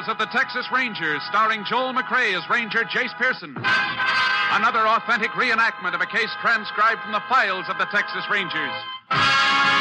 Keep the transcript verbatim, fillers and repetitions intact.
of the Texas Rangers, starring Joel McCrea as Ranger Jace Pearson. Another authentic reenactment of a case transcribed from the files of the Texas Rangers.